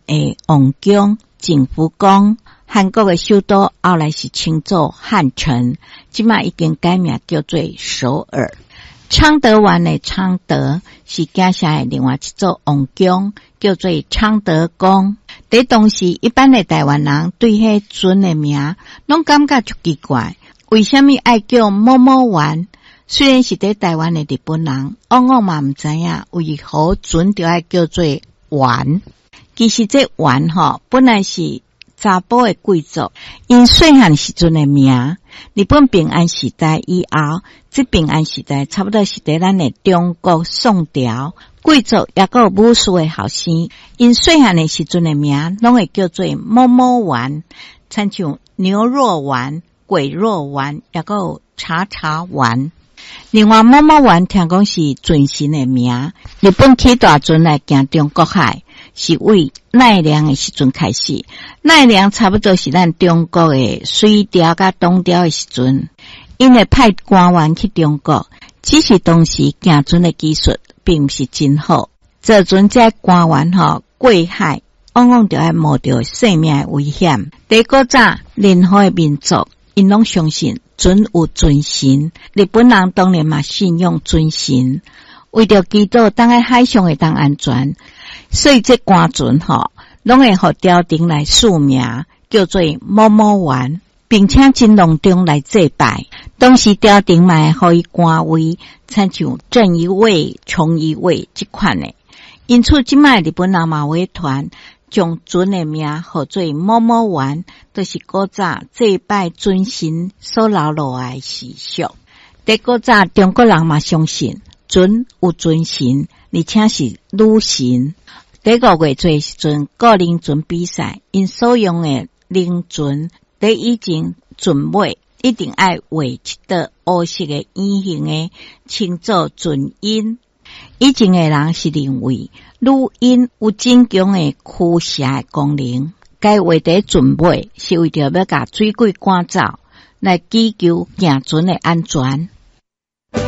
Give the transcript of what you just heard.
的王宫、景福宫。韩国的首都后来是称作汉城，即马已经改名叫做首尔。昌德湾的昌德是家下的另外一座王宫，叫做昌德宫。在当时一般的台湾人对迄尊的名拢感觉就奇怪，为什么爱叫某某湾？虽然是在台湾的日本人，往往嘛唔知影为何尊就爱叫做湾。其实这湾本来是查甫的贵族，因细汉时阵的名，日本平安时代以后，这平安时代差不多是在咱的中国宋朝，贵族也有武士的后生，因细汉的时阵的名，拢会叫做某某丸，亲像牛肉丸、鬼肉丸，也有茶茶丸。另外，某某丸听讲是准神的名，日本起大船来行中国海。是为奈良的时阵开始，奈良差不多是咱中国的水调甲东调的时阵，因为派官员去中国，只是当时行船的技术并不是真好，坐船这官员过海，往往就要冒着性命的危险。第古早任何的民族，因拢相信船有船神，日本人当然嘛信用船神，为着祈祷当在海上会当安全。所以这官船拢会互朝廷来署名，叫做某某丸，并且真隆重来祭拜。当时朝廷嘛会予伊官位，亲像正一位、从一位这款的。因此，即卖日本人嘛会团将船的名号做某某丸，都是古早祭拜尊神所留落来的习俗。在古早中国人嘛相信船有尊神，而且是女神。在5月做时阵，个人船比赛，因所用的人船，在以前船尾一定要画一道黑色的圆形的，称作船印。以前的人是认为女印有真强的驱邪的功能，该画在船尾是为着要甲水鬼赶走，来祈求行船的安全。